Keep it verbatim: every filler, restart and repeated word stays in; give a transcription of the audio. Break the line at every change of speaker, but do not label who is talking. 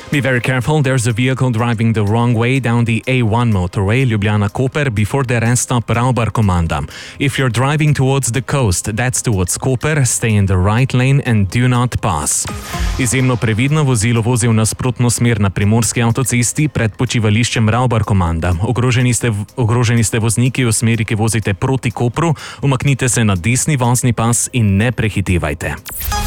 Be very careful, there's a vehicle driving the wrong way down the A one motorway, Ljubljana-Koper, before the rest stop Ravbar-Komanda. If you're driving towards the coast, that's towards Koper, stay in the right lane and do not pass. Izjemno previdno vozilo vozi v nasprotno smer na primorski avtocesti pred počivališčem Ravbar-Komanda. Ogroženi ste, ogroženi ste vozniki v smeri, ki vozite proti Kopru, umaknite se na desni vozni pas in ne prehitevajte.